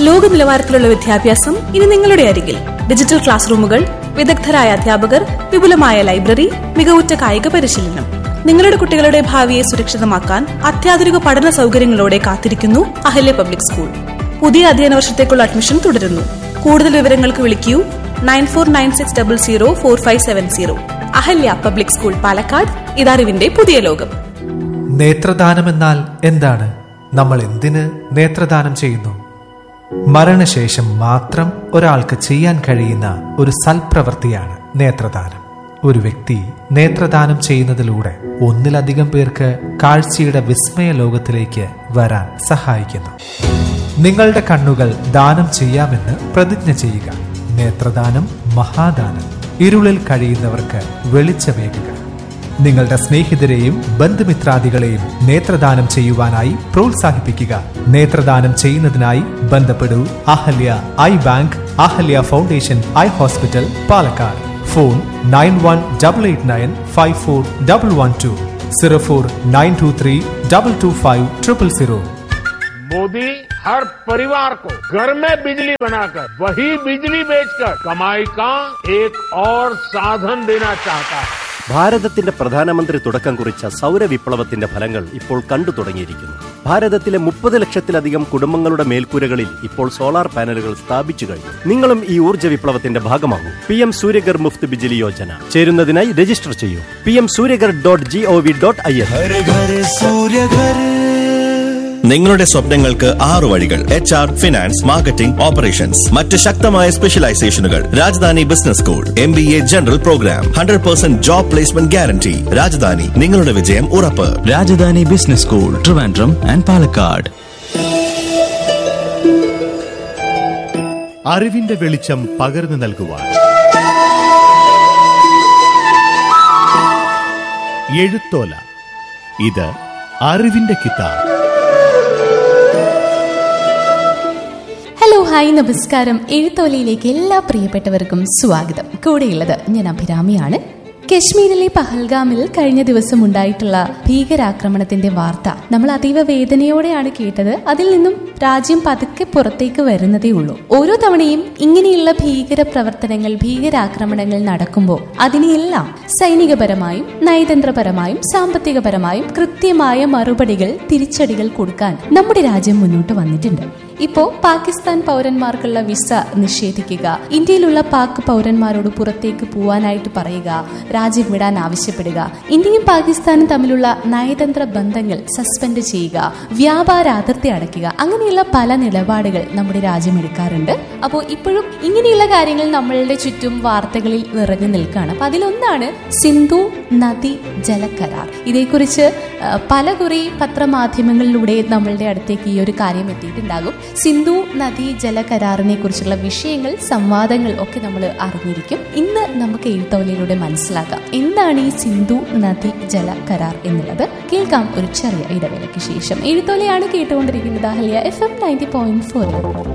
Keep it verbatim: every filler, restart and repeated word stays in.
ലോക നിലവാരത്തിലുള്ള വിദ്യാഭ്യാസം ഇനി നിങ്ങളുടെ അരികിൽ. ഡിജിറ്റൽ ക്ലാസ് റൂമുകൾ, വിദഗ്ധരായ അധ്യാപകർ, വിപുലമായ ലൈബ്രറി, മികവുറ്റ കായിക പരിശീലനം. നിങ്ങളുടെ കുട്ടികളുടെ ഭാവിയെ സുരക്ഷിതമാക്കാൻ അത്യാധുനിക പഠന സൗകര്യങ്ങളോടെ കാത്തിരിക്കുന്നു അഹല്യ പബ്ലിക് സ്കൂൾ. പുതിയ അധ്യയന വർഷത്തേക്കുള്ള അഡ്മിഷൻ തുടരുന്നു. കൂടുതൽ വിവരങ്ങൾക്ക് വിളിക്കൂ nine four nine six double zero four five seven zero. Ahalya public school, Palakkad. ഇതറിവിന്റെ പുതിയ ലോകം. നേത്രദാനം എന്നാൽ എന്താണ്? നമ്മൾ എന്തിന് നേത്രദാനം ചെയ്യുന്നു? മരണശേഷം മാത്രം ഒരാൾക്ക് ചെയ്യാൻ കഴിയുന്ന ഒരു സൽപ്രവൃത്തിയാണ് നേത്രദാനം. ഒരു വ്യക്തി നേത്രദാനം ചെയ്യുന്നതിലൂടെ ഒന്നിലധികം പേർക്ക് കാഴ്ചയുടെ വിസ്മയ ലോകത്തിലേക്ക് വരാൻ സഹായിക്കുന്നു. നിങ്ങളുടെ കണ്ണുകൾ ദാനം ചെയ്യാമെന്ന് പ്രതിജ്ഞ ചെയ്യുക. നേത്രദാനം മഹാദാനം. ഇരുളിൽ കഴിയുന്നവർക്ക് വെളിച്ചമേകുക. നിങ്ങളുടെ സ്നേഹിതരെയും ബന്ധുമിത്രാദികളെയും നേത്രദാനം ചെയ്യുവാനായി പ്രോത്സാഹിപ്പിക്കുക. നേത്രദാനം ചെയ്യുന്നതിനായി ബന്ധപ്പെടൂ Ahalya I bank, Ahalya foundation eye hospital, Palakkad. Phone nine one double eight nine five four double one two, zero four nine to three double two five triple zero. Modi हर परिवार को घर में बिजली बनाकर वही बिजली बेचकर कमाई का एक और साधन देना चाहता है. ഭാരതത്തിന്റെ പ്രധാനമന്ത്രി തുടക്കം കുറിച്ച സൗരവിപ്ലവത്തിന്റെ ഫലങ്ങൾ ഇപ്പോൾ കണ്ടു തുടങ്ങിയിരിക്കുന്നു. ഭാരതത്തിലെ മുപ്പത് ലക്ഷത്തിലധികം കുടുംബങ്ങളുടെ മേൽക്കൂരകളിൽ ഇപ്പോൾ സോളാർ പാനലുകൾ സ്ഥാപിച്ചു കഴിഞ്ഞു. നിങ്ങളും ഈ ഊർജ്ജ വിപ്ലവത്തിന്റെ ഭാഗമാകൂ. P M Suryaghar Muft Bijli Yojana ചേരുന്നതിനായി register ചെയ്യൂ. P M Suryaghar dot G O V dot I N. നിങ്ങളുടെ സ്വപ്നങ്ങൾക്ക് ആറു വഴികൾ. H R, finance, marketing, operations. മറ്റ് ശക്തമായ സ്പെഷ്യലൈസേഷനുകൾ. Rajdhani business school, M B A general programme, hundred percent job placement guarantee. Rajdhani, നിങ്ങളുടെ വിജയം ഉറപ്പ്. Rajdhani business school, Trivandrum and Palakkad. അറിവിന്റെ വെളിച്ചം പകർന്നു നൽകുവാൻ എഴുത്തോല. ഇത് അറിവിന്റെ കിതാബ്. ഹലോ, ഹായ്, നമസ്കാരം. എഴുത്തോലയിലേക്ക് എല്ലാ പ്രിയപ്പെട്ടവർക്കും സ്വാഗതം. കൂടെയുള്ളത് ഞാൻ അഭിരാമിയാണ്. കശ്മീരിലെ പഹൽഗാമിൽ കഴിഞ്ഞ ദിവസം ഉണ്ടായിട്ടുള്ള ഭീകരാക്രമണത്തിന്റെ വാർത്ത നമ്മൾ അതീവ വേദനയോടെയാണ് കേട്ടത്. അതിൽ നിന്നും രാജ്യം പതുക്കെ പുറത്തേക്ക് വരുന്നതേ ഉള്ളൂ. ഓരോ തവണയും ഇങ്ങനെയുള്ള ഭീകര പ്രവർത്തനങ്ങൾ, ഭീകരാക്രമണങ്ങൾ നടക്കുമ്പോൾ അതിനെയെല്ലാം സൈനികപരമായും നയതന്ത്രപരമായും സാമ്പത്തികപരമായും കൃത്യമായ മറുപടികൾ, തിരിച്ചടികൾ കൊടുക്കാൻ നമ്മുടെ രാജ്യം മുന്നോട്ട് വന്നിട്ടുണ്ട്. ഇപ്പോ പാകിസ്ഥാൻ പൗരന്മാർക്കുള്ള വിസ നിഷേധിക്കുക, ഇന്ത്യയിലുള്ള പാക് പൗരന്മാരോട് പുറത്തേക്ക് പോവാനായിട്ട് പറയുക, രാജ്യം വിടാൻ ആവശ്യപ്പെടുക, ഇന്ത്യയും പാകിസ്ഥാനും തമ്മിലുള്ള നയതന്ത്ര ബന്ധങ്ങൾ സസ്പെൻഡ് ചെയ്യുക, വ്യാപാര അതിർത്തി അടയ്ക്കുക, അങ്ങനെയുള്ള പല നിലപാടുകൾ നമ്മുടെ രാജ്യം എടുക്കാറുണ്ട്. അപ്പോൾ ഇപ്പോഴും ഇങ്ങനെയുള്ള കാര്യങ്ങൾ നമ്മളുടെ ചുറ്റും വാർത്തകളിൽ നിറഞ്ഞു നിൽക്കുകയാണ്. അപ്പൊ അതിലൊന്നാണ് സിന്ധു നദി ജലകരാർ. ഇതേക്കുറിച്ച് പല കുറി പത്രമാധ്യമങ്ങളിലൂടെ നമ്മളുടെ അടുത്തേക്ക് ഈ ഒരു കാര്യം എത്തിയിട്ടുണ്ടാകും. സിന്ധു നദി ജലകരാറിനെ കുറിച്ചുള്ള വിഷയങ്ങൾ, സംവാദങ്ങൾ ഒക്കെ നമ്മൾ അറിഞ്ഞിരിക്കും. ഇന്ന് നമുക്ക് എഴുത്തോലയിലൂടെ മനസ്സിലാക്കാം എന്താണ് ഈ സിന്ധു നദി ജലകരാർ എന്നുള്ളത്. കേൾക്കാം ഒരു ചെറിയ ഇടവേളയ്ക്ക് ശേഷം. എഴുത്തോലയാണ് കേട്ടുകൊണ്ടിരിക്കുന്നത്. Ahalya F M ninety point four.